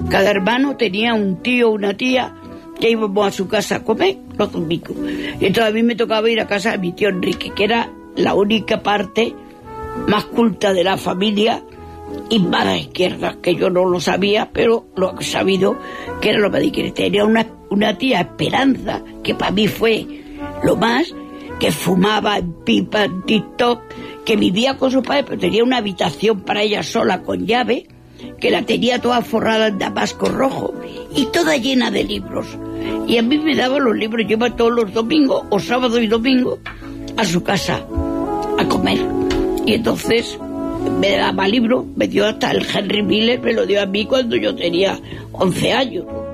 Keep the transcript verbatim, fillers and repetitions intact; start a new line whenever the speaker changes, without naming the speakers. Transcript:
Cada hermano tenía un tío o una tía que íbamos a su casa a comer los domingos. Y entonces a mí me tocaba ir a casa de mi tío Enrique, que era la única parte más culta de la familia y más a la izquierda, que yo no lo sabía, pero lo he sabido, que era lo que dije. Tenía una, una tía Esperanza, que para mí fue lo más, que fumaba en pipa, en TikTok, que vivía con su padre, pero tenía una habitación para ella sola con llave, que la tenía toda forrada en damasco rojo y toda llena de libros. Y a mí me daban los libros, yo iba todos los domingos, o sábado y domingo, a su casa a comer. Y entonces me daba libros, me dio hasta el Henry Miller, me lo dio a mí cuando yo tenía once años.